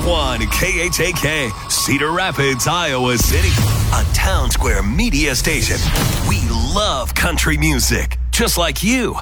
101 KHAK, Cedar Rapids, Iowa City. A Town Square media station. We love country music, just like you.